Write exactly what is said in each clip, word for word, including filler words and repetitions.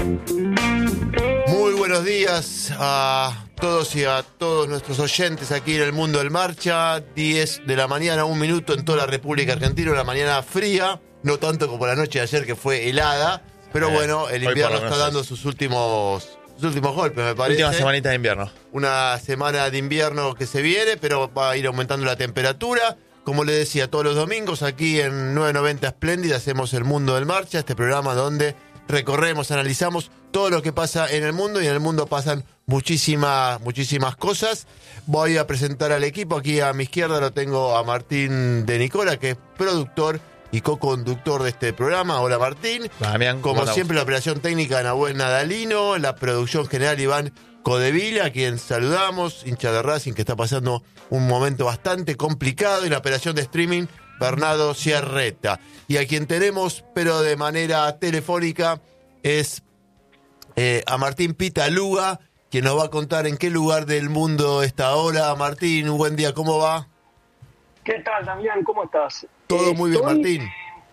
Muy buenos días a todos y a todos nuestros oyentes aquí en el Mundo del Marcha. diez de la mañana, un minuto en toda la República Argentina, una mañana fría, no tanto como la noche de ayer que fue helada, pero eh, bueno, el invierno está dando sus últimos, sus últimos golpes, me parece. Última semanita de invierno. Una semana de invierno que se viene, pero va a ir aumentando la temperatura. Como le decía, todos los domingos aquí en nueve noventa Espléndida hacemos el Mundo del Marcha, este programa donde recorremos, analizamos todo lo que pasa en el mundo, y en el mundo pasan muchísimas, muchísimas cosas. Voy a presentar al equipo. Aquí a mi izquierda lo tengo a Martín de Nicola, que es productor y co-conductor de este programa. Hola, Martín. Damián, como siempre, la operación técnica Nahuel Nadalino, la producción general Iván Codevila, a quien saludamos, hincha de Racing, que está pasando un momento bastante complicado, y la operación de streaming Bernardo Sierreta. Y a quien tenemos, pero de manera telefónica, es eh, a Martín Pitaluga, quien nos va a contar en qué lugar del mundo está ahora. Martín, un buen día, ¿cómo va? ¿Qué tal, Damián? ¿Cómo estás? Todo muy bien, Martín.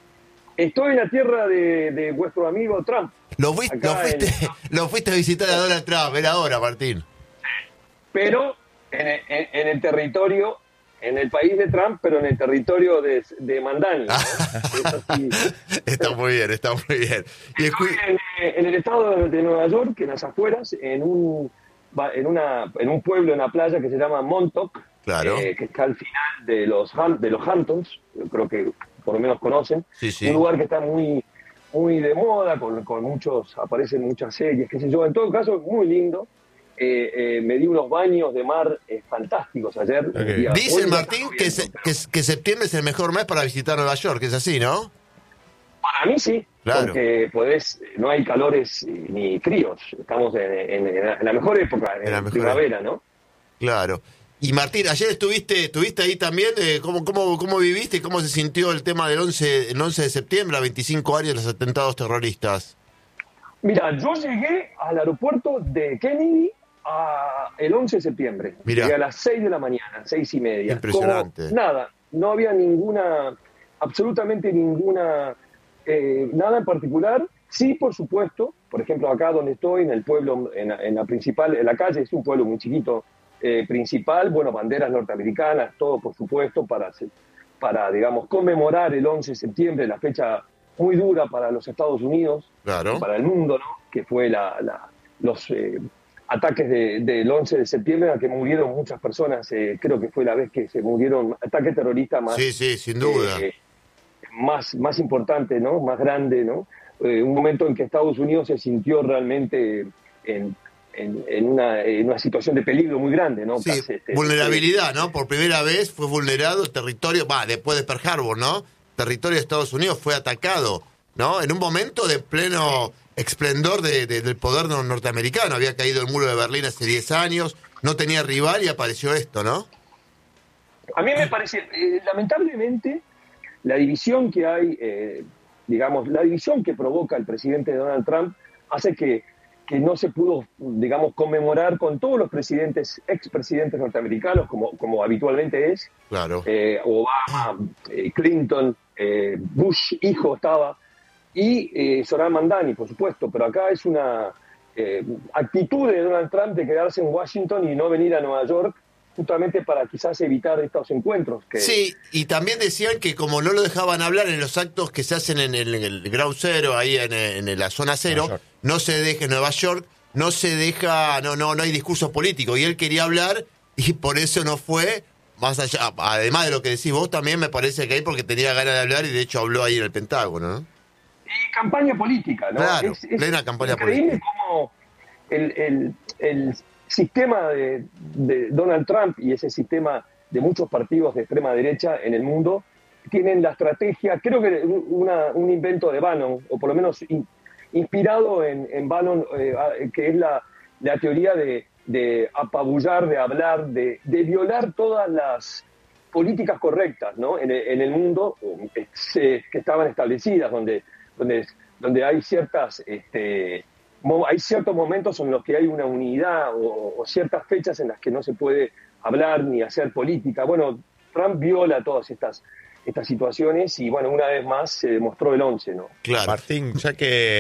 Estoy en la tierra de, de vuestro amigo Trump. Lo fuiste, lo, fuiste, en... lo fuiste a visitar a Donald Trump, era ahora, Martín. Pero en, en, en el territorio, en el país de Trump, pero en el territorio de, de Mandani, ¿no? Sí. Está muy bien, está muy bien. Y Estoy en, en el estado de Nueva York, en las afueras, en un, en una, en un pueblo, en la playa que se llama Montauk, claro. eh, que está al final de los, de los Hamptons, yo creo que por lo menos conocen, sí, sí. Un lugar que está muy, muy de moda, con, con muchos, aparecen muchas series, qué sé yo. En todo caso, muy lindo. Eh, eh, me di unos baños de mar eh, fantásticos ayer. Okay. Dice Martín que, se, que, que septiembre es el mejor mes para visitar Nueva York, es así, ¿no? Para mí sí, claro. Porque podés, no hay calores ni fríos, estamos en, en, en la mejor época, en, en la mejor primavera, época. ¿No? Claro. Y Martín, ayer estuviste estuviste ahí también, eh, ¿cómo, cómo, ¿cómo viviste y cómo se sintió el tema del once, el once de septiembre, a veinticinco años de los atentados terroristas? Mira, yo llegué al aeropuerto de Kennedy a el once de septiembre. Mirá. Llegué a las seis de la mañana, seis y media. Impresionante. Como, nada, no había ninguna, absolutamente ninguna, eh, nada en particular. Sí, por supuesto, por ejemplo, acá donde estoy, en el pueblo, en, en la principal, en la calle, es un pueblo muy chiquito, eh, principal, bueno, banderas norteamericanas, todo por supuesto, para, para, digamos, conmemorar el once de septiembre, la fecha muy dura para los Estados Unidos, claro. Para el mundo, ¿no? Que fue la, la, los eh, ataques de, del once de septiembre, en la que murieron muchas personas, eh, creo que fue la vez que se murieron, ataque terrorista más... Sí, sí, sin duda. Eh, más, más importante, ¿no? Más grande, ¿no? Eh, un momento en que Estados Unidos se sintió realmente en, en, en, una, en una situación de peligro muy grande, ¿no? Sí, Casi, este, vulnerabilidad, ¿no? Por primera vez fue vulnerado el territorio, va, después de Pearl Harbor, ¿no? Territorio de Estados Unidos fue atacado, ¿no? En un momento de pleno esplendor de, de, del poder norteamericano. Había caído el muro de Berlín hace diez años, no tenía rival y apareció esto, ¿no? A mí me parece, eh, lamentablemente, la división que hay, eh, digamos, la división que provoca el presidente Donald Trump hace que, que no se pudo, digamos, conmemorar con todos los presidentes, expresidentes norteamericanos, como, como habitualmente es. Claro. Eh, Obama, eh, Clinton, eh, Bush hijo estaba, y eh, Zohran Mamdani, por supuesto, pero acá es una eh, actitud de Donald Trump de quedarse en Washington y no venir a Nueva York, justamente para quizás evitar estos encuentros. Que... Sí, y también decían que como no lo dejaban hablar en los actos que se hacen en el, en el Ground Zero, ahí en, en la zona cero, no se deja en Nueva York, no se deja, no, no, no hay discurso político, y él quería hablar y por eso no fue, más allá, además de lo que decís vos, también me parece que hay porque tenía ganas de hablar y de hecho habló ahí en el Pentágono, ¿no? Y campaña política, ¿no? Claro, es, es plena campaña increíble política. Cómo el, el, el sistema de, de Donald Trump y ese sistema de muchos partidos de extrema derecha en el mundo tienen la estrategia, creo que una, un invento de Bannon, o por lo menos in, inspirado en, en Bannon, eh, que es la, la teoría de, de apabullar, de hablar, de, de violar todas las políticas correctas, ¿no? en, el, en el mundo eh, que estaban establecidas, donde, donde, donde hay ciertas... Este, hay ciertos momentos en los que hay una unidad o, o ciertas fechas en las que no se puede hablar ni hacer política. Bueno, Trump viola todas estas, estas situaciones y, bueno, una vez más se demostró el once, ¿no? Claro. Martín, ya que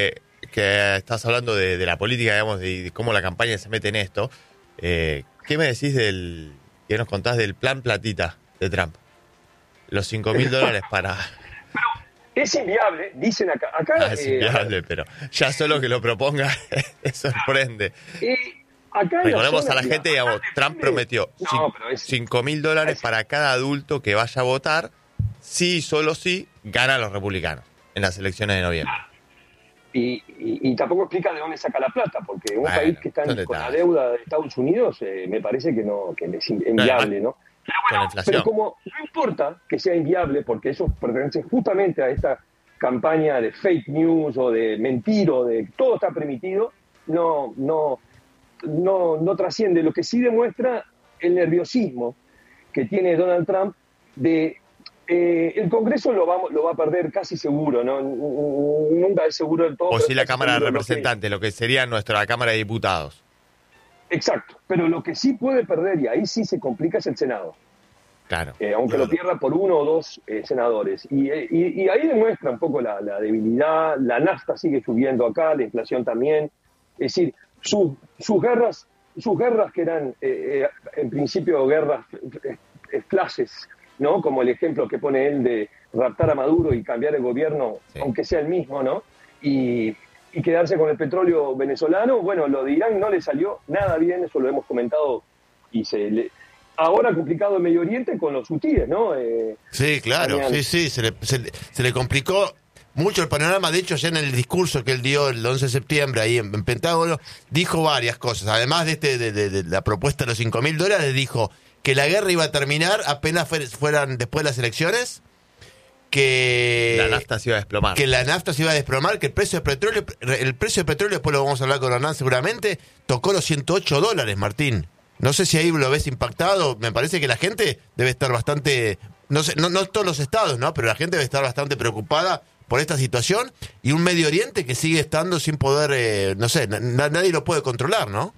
que estás hablando de, de la política, digamos, y de cómo la campaña se mete en esto, eh, ¿qué me decís del, qué nos contás del plan platita de Trump? Los cinco mil dólares para... Es inviable, dicen acá. acá ah, es inviable, eh, pero ya solo que lo proponga sorprende. Eh, acá Recordemos zona, a la mira, gente, digamos, Trump prometió no, cinco mil dólares para cada adulto que vaya a votar, si y solo si ganan los republicanos en las elecciones de noviembre. Y, y, y tampoco explica de dónde saca la plata, porque un bueno, país que está en, con la deuda de Estados Unidos, eh, me parece que no que es inviable, ¿no? Pero bueno, pero como no importa que sea inviable, porque eso pertenece justamente a esta campaña de fake news o de mentir o de todo está permitido, no, no, no, no trasciende. Lo que sí demuestra el nerviosismo que tiene Donald Trump de eh, el Congreso lo va, lo va a perder casi seguro, ¿no? Nunca es seguro del todo. O si la Cámara de Representantes, lo que, lo que sería nuestra Cámara de Diputados. Exacto, pero lo que sí puede perder, y ahí sí se complica, es el Senado. Claro. Eh, aunque claro. lo pierda por uno o dos eh, senadores. Y, y, y ahí demuestra un poco la, la debilidad, la nafta sigue subiendo acá, la inflación también. Es decir, su, sus guerras, sus guerras que eran eh, eh, en principio guerras eh, flashes, ¿no? Como el ejemplo que pone él de raptar a Maduro y cambiar el gobierno, sí. aunque sea el mismo, ¿no? Y... y quedarse con el petróleo venezolano, bueno, lo de Irán no le salió nada bien, eso lo hemos comentado, y se le... ahora complicado en Medio Oriente con los hutíes, ¿no? Eh, sí, claro, tenían... sí, sí, se le, se, le, se le complicó mucho el panorama. De hecho, ya en el discurso que él dio el once de septiembre ahí en, en Pentágono, dijo varias cosas, además de este de, de, de la propuesta de los cinco mil dólares, dijo que la guerra iba a terminar apenas fueran después de las elecciones, que la nafta se iba a desplomar. Que la nafta se iba a desplomar, que el precio de petróleo, el precio de petróleo, después lo vamos a hablar con Hernán seguramente, tocó los ciento ocho dólares, Martín. No sé si ahí lo ves impactado, me parece que la gente debe estar bastante, no sé, no, no todos los estados, ¿no? Pero la gente debe estar bastante preocupada por esta situación y un Medio Oriente que sigue estando sin poder, eh, no sé, na, nadie lo puede controlar, ¿no?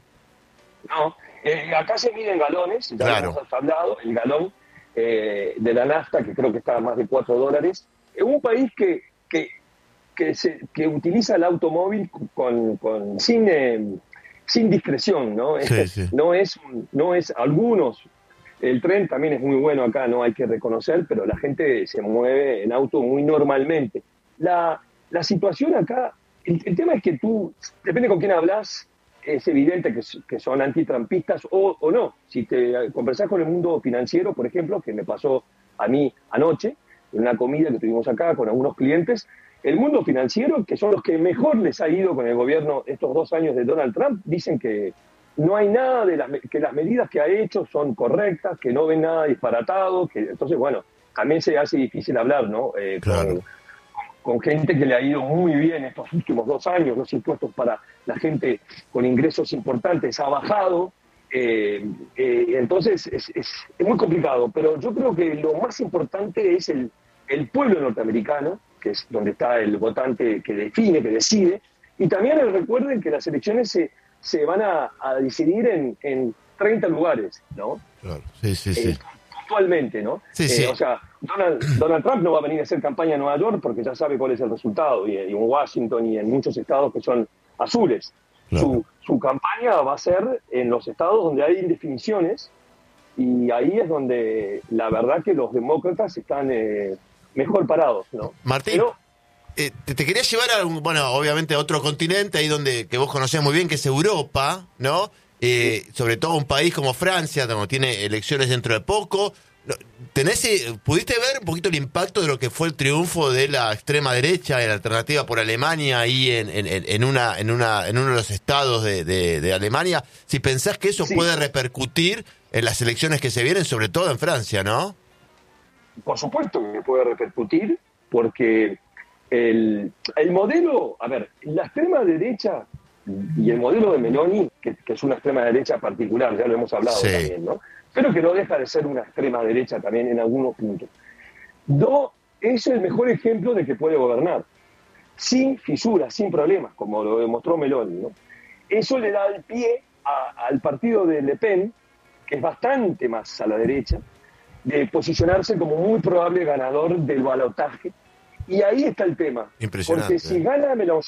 No, eh, acá se miden galones, ya claro. hemos hablado, el galón Eh, de la nafta, que creo que está a más de cuatro dólares. Es un país que que, que, se, que utiliza el automóvil con, con sin eh, sin discreción, ¿no? Sí, sí. No es, no es algunos, el tren también es muy bueno acá, no hay que reconocer, pero la gente se mueve en auto muy normalmente. La, la situación acá, el, el tema es que tú, depende con quién hablas, es evidente que, que son antitrampistas o, o no. Si te conversás con el mundo financiero, por ejemplo, que me pasó a mí anoche, en una comida que tuvimos acá con algunos clientes, el mundo financiero, que son los que mejor les ha ido con el gobierno estos dos años de Donald Trump, dicen que no hay nada de las, que las medidas que ha hecho son correctas, que no ven nada disparatado, que entonces, bueno, también se hace difícil hablar, ¿no? Eh, claro. con, con gente que le ha ido muy bien estos últimos dos años, los impuestos para la gente con ingresos importantes ha bajado, eh, eh, entonces es, es, es muy complicado, pero yo creo que lo más importante es el, el pueblo norteamericano, que es donde está el votante que define, que decide, y también recuerden que las elecciones se, se van a, a decidir en, en treinta lugares, ¿no? Claro, sí, sí, sí. Eh, puntualmente, ¿no? Sí, eh, sí. O sea, Donald, Donald Trump no va a venir a hacer campaña en Nueva York porque ya sabe cuál es el resultado, y, y en Washington y en muchos estados que son azules. Claro. Su, su campaña va a ser en los estados donde hay indefiniciones, y ahí es donde la verdad que los demócratas están eh, mejor parados, ¿no? Martín, Pero, eh, te, te quería llevar a, un, bueno, obviamente a otro continente, ahí donde que vos conocés muy bien, que es Europa, ¿no? Eh, sí. Sobre todo un país como Francia, donde tiene elecciones dentro de poco. ¿Tenés, ¿Pudiste ver un poquito el impacto de lo que fue el triunfo de la extrema derecha, de la alternativa por Alemania, ahí en, en, en, una, en, una, en uno de los estados de, de, de Alemania? Si pensás que eso sí. puede repercutir en las elecciones que se vienen, sobre todo en Francia, ¿no? Por supuesto que puede repercutir, porque el, el modelo, a ver, la extrema derecha y el modelo de Meloni, que, que es una extrema derecha particular, ya lo hemos hablado sí. también, ¿no? Pero que no deja de ser una extrema derecha también en algunos puntos. No es el mejor ejemplo de que puede gobernar, sin fisuras, sin problemas, como lo demostró Meloni, ¿no? Eso le da el pie a, al partido de Le Pen, que es bastante más a la derecha, de posicionarse como muy probable ganador del balotaje. Y ahí está el tema. Impresionante. Porque si gana Mélenchon,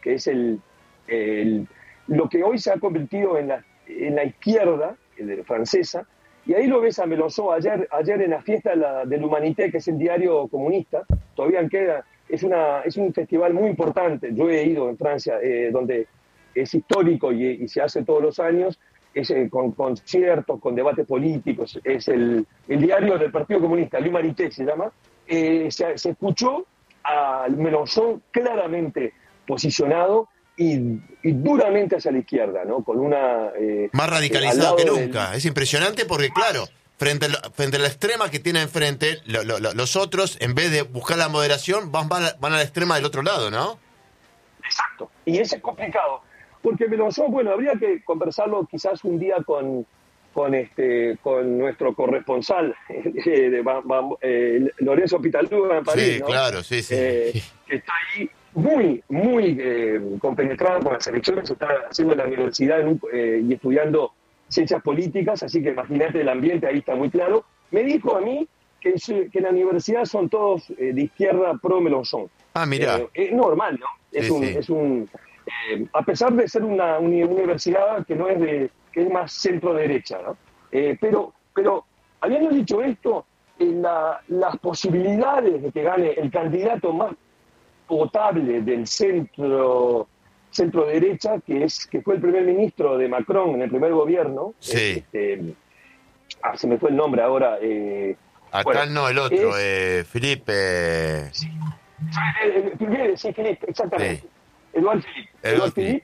que es el, el lo que hoy se ha convertido en la, en la izquierda el, francesa, y ahí lo ves a Mélenchon ayer, ayer en la fiesta de la, del Humanité, que es el diario comunista, todavía queda, es, una, es un festival muy importante, yo he ido en Francia, eh, donde es histórico y, y se hace todos los años, es eh, con conciertos, con debates políticos, es el, el diario del Partido Comunista, el Humanité se llama, eh, se, se escuchó a Mélenchon claramente posicionado y, y duramente hacia la izquierda, ¿no? Con una... Eh, Más radicalizado eh, que del... nunca. Es impresionante porque, claro, frente a, lo, frente a la extrema que tiene enfrente, lo, lo, lo, los otros, en vez de buscar la moderación, van, van, a, van a la extrema del otro lado, ¿no? Exacto. Y eso es complicado. Porque Mélenchon, bueno, habría que conversarlo quizás un día con, con, este, con nuestro corresponsal, eh, de, eh, Lorenzo Pitalúa en París, Sí, ¿no? claro, sí, sí. Eh, que está ahí muy, muy eh, compenetrado con las elecciones, está haciendo la universidad en un, eh, y estudiando ciencias políticas, así que imagínate el ambiente, ahí está muy claro. Me dijo a mí que, que en la universidad son todos eh, de izquierda pro Mélenchon. Ah, mira. Eh, es normal, ¿no? Es sí, un... sí. Es un eh, a pesar de ser una, una universidad que no es de, que es más centro-derecha, ¿no? Eh, pero, pero, habiendo dicho esto, eh, la, las posibilidades de que gane el candidato más potable del centro centro derecha, que es que fue el primer ministro de Macron en el primer gobierno, Sí. este, ah, se me fue el nombre ahora, eh, Acá bueno, no, el otro, es, eh, Felipe. sí, eh, eh, sí, Philippe, exactamente, Sí. Eduard Philippe, Eduard Eduard Philippe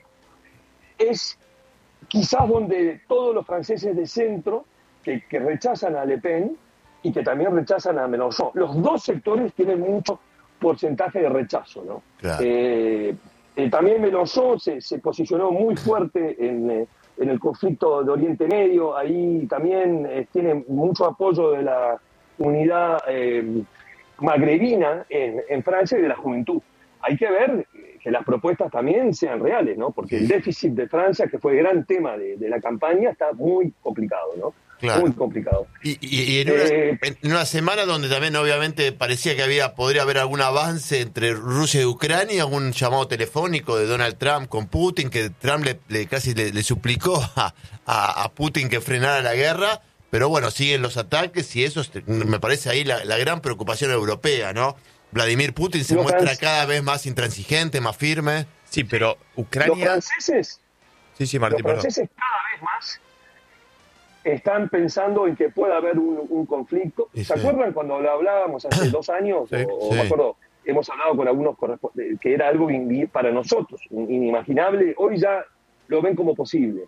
es quizás donde todos los franceses de centro que, que rechazan a Le Pen y que también rechazan a Mélenchon, los dos sectores tienen mucho porcentaje de rechazo, ¿no? Claro. Eh, eh, también Mélenchon se, se posicionó muy fuerte en, eh, en el conflicto de Oriente Medio, ahí también eh, tiene mucho apoyo de la unidad eh, magrebina en, en Francia y de la juventud. Hay que ver que las propuestas también sean reales, ¿no? Porque el déficit de Francia, que fue el gran tema de, de la campaña, está muy complicado, ¿no? Claro. Muy complicado. Y, y, y en, una, Eh, en una semana donde también obviamente parecía que había podría haber algún avance entre Rusia y Ucrania, algún llamado telefónico de Donald Trump con Putin, que Trump le, le casi le, le suplicó a, a, a Putin que frenara la guerra, pero bueno, siguen los ataques y eso es, me parece ahí la, la gran preocupación europea, ¿no? Vladimir Putin se Los muestra franceses- cada vez más intransigente, más firme. Sí, pero Los Ucrania... franceses, Sí, sí, los Martín, perdón. franceses cada vez más están pensando en que pueda haber un, un conflicto. Sí, ¿Se sí. acuerdan cuando lo hablábamos hace dos años? Sí, o, o sí. me acuerdo, hemos hablado con algunos correspo- que era algo in- para nosotros inimaginable. Hoy ya lo ven como posible.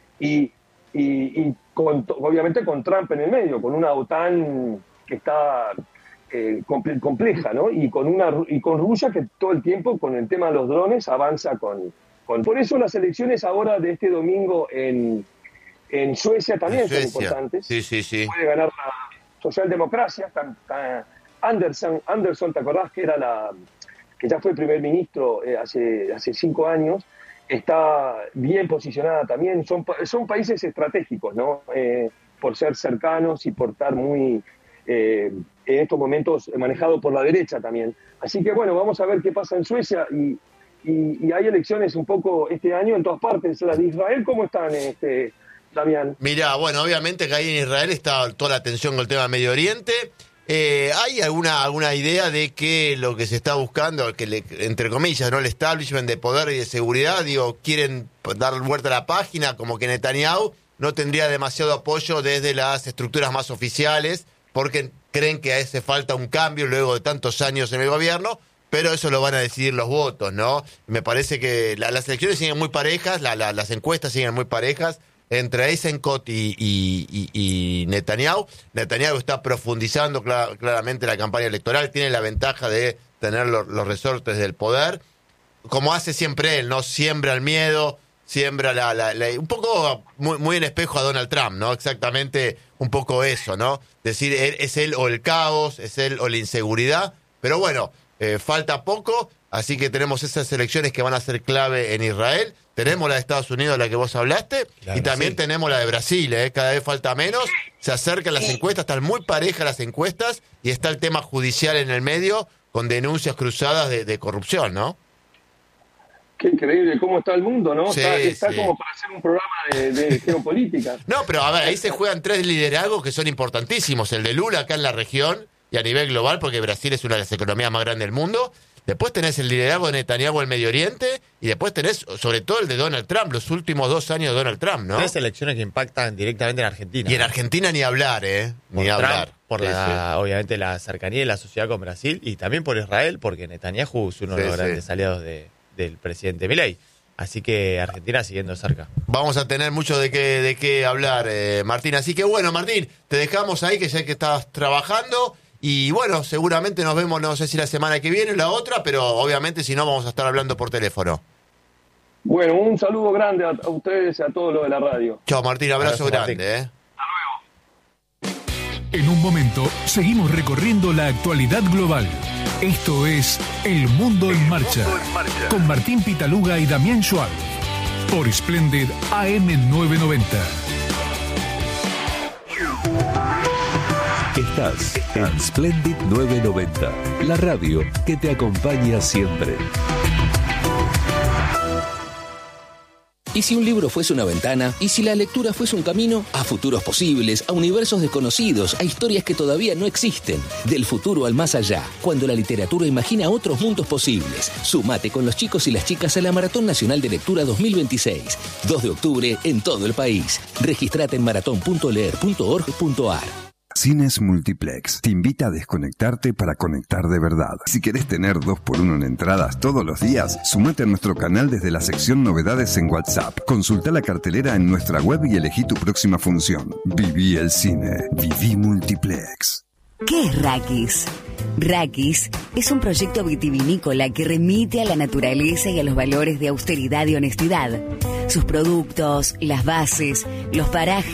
Y, y, y con, obviamente con Trump en el medio, con una OTAN que está eh, comple- compleja, ¿no? Y con, una, y con Rusia que todo el tiempo con el tema de los drones avanza con... con por eso las elecciones ahora de este domingo en... En Suecia también En son Suecia. importantes. Sí, sí, sí. Puede ganar la socialdemocracia. Está, está Anderson, Anderson, ¿te acordás que era la que ya fue primer ministro eh, hace, hace cinco años? Está bien posicionada también. Son, son países estratégicos, ¿no? Eh, por ser cercanos y por estar muy, eh, en estos momentos, manejado por la derecha también. Así que bueno, vamos a ver qué pasa en Suecia y, y, y hay elecciones un poco este año en todas partes. Las de Israel, ¿cómo están, este, Damián? Mirá, bueno, obviamente que ahí en Israel está toda la atención con el tema del Medio Oriente. Eh, ¿Hay alguna alguna idea de que lo que se está buscando, que le, entre comillas, no el establishment de poder y de seguridad, digo, quieren dar vuelta a la página, como que Netanyahu no tendría demasiado apoyo desde las estructuras más oficiales, porque creen que hace falta un cambio luego de tantos años en el gobierno, pero eso lo van a decidir los votos, ¿no? Me parece que la, las elecciones siguen muy parejas, la, la, las encuestas siguen muy parejas, entre Eisenkot y, y, y, y Netanyahu. Netanyahu está profundizando clara, claramente la campaña electoral, tiene la ventaja de tener los, los resortes del poder, como hace siempre él, ¿no? Siembra el miedo, siembra la, la, la un poco muy, muy en espejo a Donald Trump, ¿no? Exactamente un poco eso, ¿no? Decir, es él o el caos, es él o la inseguridad, pero bueno, eh, falta poco, así que tenemos esas elecciones que van a ser clave en Israel. Tenemos la de Estados Unidos, la que vos hablaste, La y de también Brasil. tenemos la de Brasil, ¿eh? Cada vez falta menos, se acercan las encuestas, están muy parejas las encuestas, y está el tema judicial en el medio, con denuncias cruzadas de, de corrupción, ¿no? Qué increíble cómo está el mundo, ¿no? Sí, está está sí. como para hacer un programa de, de geopolítica. No, pero a ver, ahí se juegan tres liderazgos que son importantísimos. El de Lula acá en la región y a nivel global, porque Brasil es una de las economías más grandes del mundo. Después tenés el liderazgo de Netanyahu en el Medio Oriente y después tenés sobre todo el de Donald Trump, los últimos dos años de Donald Trump, ¿no? Tres elecciones que impactan directamente en Argentina. Y en Argentina ni hablar, ¿eh? Por Ni Trump, hablar. por Sí, la, obviamente la cercanía de la sociedad con Brasil y también por Israel, porque Netanyahu es uno de Sí, los sí. grandes aliados de, del presidente Milei. Así que Argentina siguiendo cerca. Vamos a tener mucho de qué, de qué hablar, eh, Martín. Así que bueno, Martín, te dejamos ahí, que sé que estás trabajando. Y bueno, seguramente nos vemos, no sé si la semana que viene o la otra, pero obviamente si no vamos a estar hablando por teléfono. Bueno, un saludo grande a, a ustedes y a todos los de la radio. Chao, Martín, abrazo, Abrazo, grande. Martín. ¿eh? En un momento, seguimos recorriendo la actualidad global. Esto es El Mundo en Marcha, con Martín Pitaluga y Damián Schwab, por Splendid A M novecientos noventa. Estás en Splendid novecientos noventa, la radio que te acompaña siempre. ¿Y si un libro fuese una ventana? ¿Y si la lectura fuese un camino? A futuros posibles, a universos desconocidos, a historias que todavía no existen. Del futuro al más allá, cuando la literatura imagina otros mundos posibles. Sumate con los chicos y las chicas a la Maratón Nacional de Lectura dos mil veintiséis. dos de octubre en todo el país. Registrate en maratón punto leer punto org punto ar. Cines Multiplex te invita a desconectarte para conectar de verdad. Si querés tener dos por uno en entradas todos los días, sumate a nuestro canal desde la sección Novedades en WhatsApp. Consulta la cartelera en nuestra web y elegí tu próxima función. Viví el cine. Viví Multiplex. ¿Qué es Raquis? Raquis es un proyecto vitivinícola que remite a la naturaleza y a los valores de austeridad y honestidad. Sus productos, las bases, los parajes